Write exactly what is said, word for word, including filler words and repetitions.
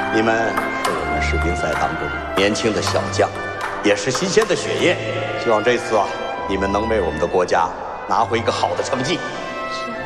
你们是我们世乒赛当中年轻的小将，也是新鲜的血液。希望这次啊，你们能为我们的国家拿回一个好的成绩。